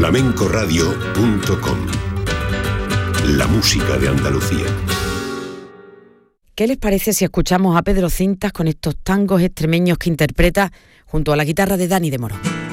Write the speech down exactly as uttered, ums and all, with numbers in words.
flamenco radio punto com. La música de Andalucía. ¿Qué les parece si escuchamos a Pedro Cintas con estos tangos extremeños que interpreta junto a la guitarra de Dani de Morón?